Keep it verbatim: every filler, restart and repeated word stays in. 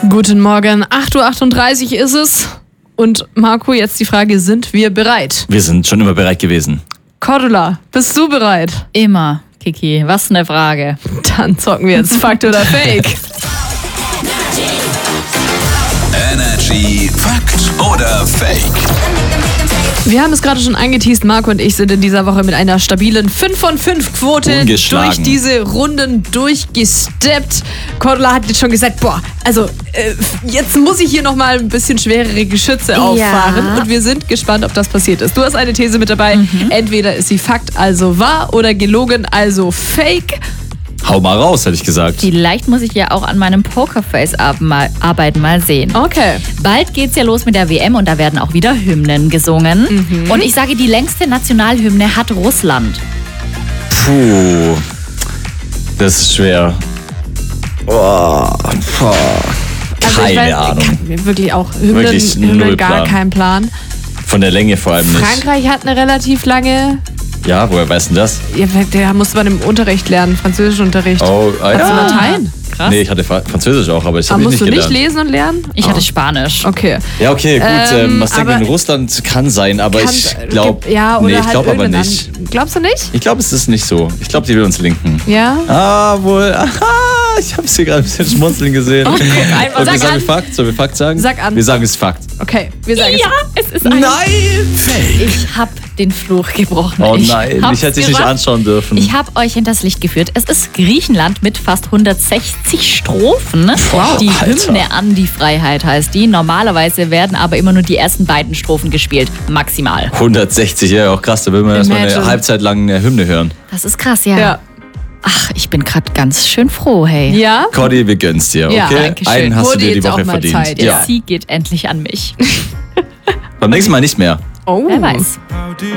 Guten Morgen, acht Uhr achtunddreißig ist es. Und Marco, jetzt die Frage, sind wir bereit? Wir sind schon immer bereit gewesen. Cordula, bist du bereit? Immer, Kiki. Was eine Frage. Dann zocken wir jetzt Fakt oder Fake. Energy Fakt oder Fake? Wir haben es gerade schon angeteased, Marco und ich sind in dieser Woche mit einer stabilen fünf von fünf Quote Ungeschlagen. durch diese Runden durchgesteppt. Cordula hat jetzt schon gesagt, boah, also äh, jetzt muss ich hier nochmal ein bisschen schwerere Geschütze Ja. auffahren und wir sind gespannt, ob das passiert ist. Du hast eine These mit dabei, Mhm. entweder ist sie Fakt, also wahr, oder gelogen, also Fake. Hau mal raus, hätte ich gesagt. Vielleicht muss ich ja auch an meinem Pokerface ab- mal- arbeiten, mal sehen. Okay. Bald geht's ja los mit der W M und da werden auch wieder Hymnen gesungen. Mhm. Und ich sage, die längste Nationalhymne hat Russland. Puh, das ist schwer. Oh, boah. Also ich Keine weiß, Ahnung. ich- Wirklich auch Hymnen, Wirklich Hymnen null gar Plan. keinen Plan. Von der Länge vor allem nicht. Frankreich hat eine relativ lange, Ja, woher weißt du das? ja, der musste man im Unterricht lernen, Französischunterricht. Oh, ah, Hast du ja. Latein? Krass. Nee, ich hatte Fra- Französisch auch, aber ich Aber habe musst nicht du gelernt. nicht lesen und lernen? Ich hatte Spanisch. Okay. Ja, okay, gut. Ähm, Ähm, was denke ich aber- in Russland kann sein, aber Kann- ich glaube. Ja, oder nee, ich halt glaube aber irgendein nicht. an- Glaubst du nicht? Ich glaube, es ist nicht so. Ich glaube, die will uns linken. Ja? Ah, wohl. Aha, ich habe sie gerade ein bisschen schmunzeln gesehen. einfach Und wir sag sagen an. Fakt. Sollen wir Fakt sagen? Sag an. Wir sagen es Fakt. Okay, wir sagen Ja, es ist ein... Nein! Ich hab den Fluch gebrochen. Oh ich nein, hab's ich hätte dich nicht gemacht. anschauen dürfen. Ich habe euch hinters Licht geführt. Es ist Griechenland mit fast hundertsechzig Strophen. Wow, die Alter. Hymne an die Freiheit heißt die. Normalerweise werden aber immer nur die ersten beiden Strophen gespielt. Maximal. hundertsechzig, ja, auch krass. Da will man erstmal eine Imagine. Halbzeit lang eine Hymne hören. Das ist krass, ja. es. Ja. Ach, ich bin gerade ganz schön froh, hey. Ja? Cordy, wir gönn's dir, okay? Ja, danke schön. Einen hast Wurde du dir die jetzt auch Woche mal verdient. Zeit, Der ja. Sieg geht endlich an mich. Beim nächsten Mal nicht mehr. Oh. Wer weiß.